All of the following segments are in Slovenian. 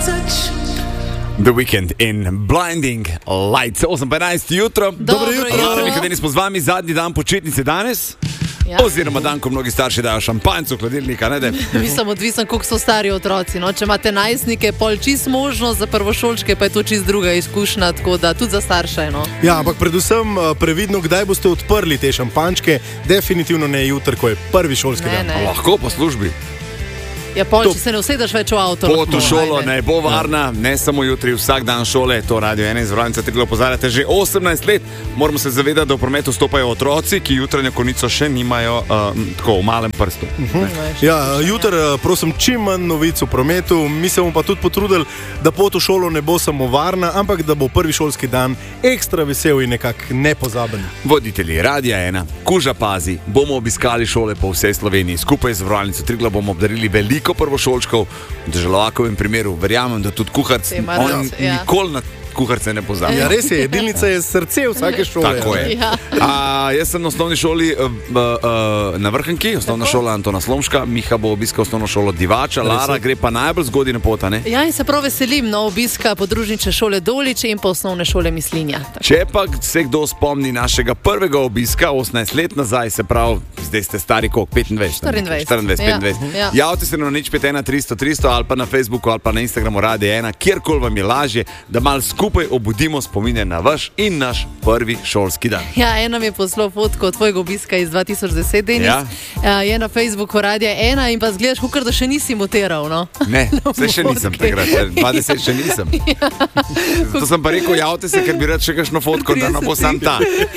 The Weekend in Blinding Lights. 8:15 jutro. Dobro jutro. Mihadeni smo z vami, zadnji dan počitnice danes. Ja. Oziroma dan, ko mnogi starši dajo šampanjco v hladilnika, ne da. Mislim, odvisen, koliko so stari otroci. No? Če imate najstnike, pol čist možnost, za prvošolčke pa je to čist druga izkušnja, tako da tudi za starše. No? Ja, ampak predvsem previdno, kdaj boste odprli te šampanjčke, definitivno ne jutri, ko je prvi šolski dan. Ne. Lahko po službi. Ja, pol, če se ne usedeš več v avto. Pot v šolo ne bo varna, ne samo jutri, vsak dan šole. To Radio 1 iz Vranca Triglav opozarjate že 18 let. Moramo se zavedati, da v prometu stopajo otroci, ki jutranjo konico še nimajo tako v malem prstu. Ja, jutri prosim čim manj novic v prometu, mi se bomo pa tudi potrudili, da pot v šolo ne bo samo varna, ampak da bo prvi šolski dan ekstra vesel in nekako nepozaben. Voditelji Radia 1, Kuža pazi, bomo obiskali šole po vsej Sloveniji. Skupaj z Vranca Triglav bomo obdarili veliko prvošolčkov. V Deželovakovem primeru verjamem, da tudi kuharc, on nikoli na kuharce ne pozabi. Ja, res je, jedilnica je srce vsake šole. Tako je. Ja. Jaz sem na osnovni šoli na Vrhnki, osnovna šola Antona Slomška, Miha bo obiskal osnovno šolo Divača, Lara gre pa najbolj zgodaj na pot, ne? Ja, in se prav veselim obiska podružnične šole Doliče in pa osnovne šole Mislinja. Če pa se kdo spomni našega prvega obiska 18 let nazaj, se pravi, zdaj ste stari koliko? 25? 24, 25. Ja. Javite se na 051 300 300 ali pa na Facebooku ali pa na Instagramu Radio 1, kjerkoli vam je lažje, da malo skupaj obudimo spomine na vaš in naš prvi šolski dan. Ja, ena mi je poslal fotko od tvojega obiska iz 2010, Denis. Ja. Je na Facebooku Radia 1 in pa zgledaš, kukor da še nisi montiral, no? Ne, vse še nisem takrat, 20 še nisem. To sem pa rekel, javite se, ker bi rad še kakšno fotko, da ne bo sam ta.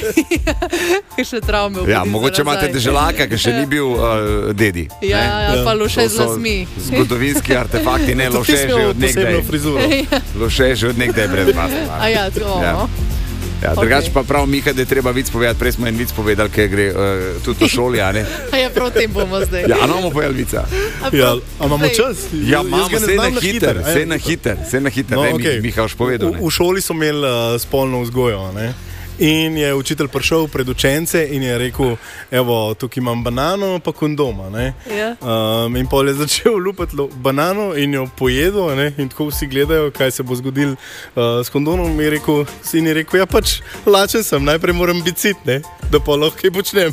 Še travme. Ja, mogoče imate deželaka, ki še ni bil dedi. Ja, pa loše z lasmi. Zgodovinski artefakti, ne, loše že od nekdaj. Loše že od nekdaj brez vas. A ja, to. Ja, drugače pa prav Miha, da je treba vic povedati, prej smo en vic povedali, ker gre tudi v šoli, a ne? A ja, prav tem bomo zdaj. Ja, a bomo povedali vica. Ja, a imamo čas? Ja, imamo, vse na hiter. No, okay. Miha, už povedal, ne? V šoli so imeli spolno vzgojo, ne? In je učitelj prišel pred učence in je rekel, evo, tukaj imam banano pa kondoma, ne? Ja. In pol je začel lupati banano in jo pojedel, ne? In tako vsi gledajo, kaj se bo zgodilo s kondomom. Sin je rekel, ja pač, lačen sem, najprej moram biti sit, ne? Da pa lahko kaj počnem.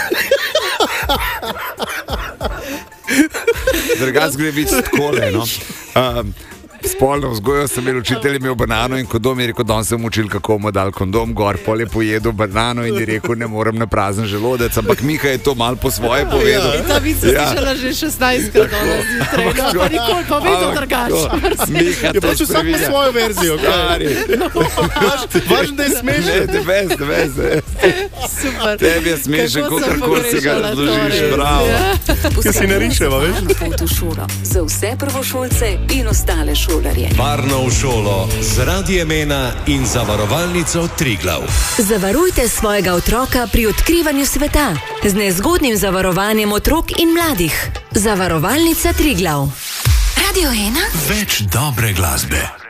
Drugače gre biti takole, no. Spolno vzgojo sem imel, učitelj imel banano in kondom, je rekel, don sem učil, kako mu dal kondom gor, pol je pojedel banano in je rekel, ne morem na prazen želodec, ampak Miha je to malo po svoje povedal. In ta vic je slišala že 16-krat danes zjutraj, no, pa nikoli pa vedno drugače. Miha, Je pač vsak po svojo verzijo, kaj? Važno, da je smešen. The best. Super. Tebi je smešen, kakorkoli si ga razložiš, bravo. Kaj si nariševa, veš? Na pot v šolo za vse prvošolce in ostale šole. Varno v šolo z Radiem 1 in zavarovalnico Triglav. Zavarujte svojega otroka pri odkrivanju sveta z nezgodnim zavarovanjem otrok in mladih. Zavarovalnica Triglav. Radio 1. Več dobre glasbe.